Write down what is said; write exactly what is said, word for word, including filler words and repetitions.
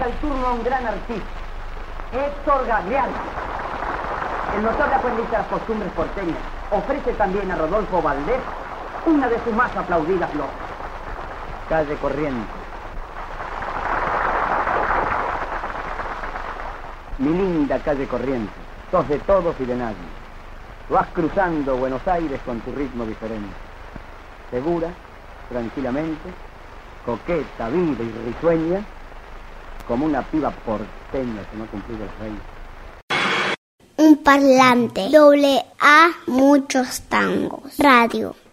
el turno a un gran artista, Héctor Galeano. El notable aprendiz de las costumbres porteñas ofrece también a Rodolfo Valdés una de sus más aplaudidas loas. Calle Corrientes. Mi linda calle Corrientes, sos de todos y de nadie. Vas cruzando Buenos Aires con tu ritmo diferente. Segura, tranquilamente, coqueta, viva y risueña, como una piba porteña que no ha cumplido el reino. Un parlante, doble A, muchos tangos, radio.